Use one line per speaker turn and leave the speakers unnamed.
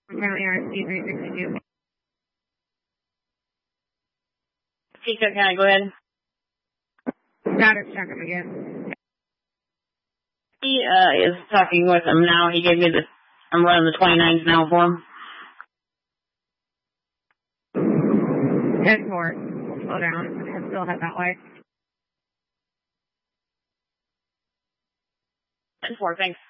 Currently RSP 362.
Peacock County, go ahead.
Status check him again.
He is talking with him now. He gave me the, I'm running the 29s now for him.
10-4. Slow down. And still head that way.
10-4, thanks.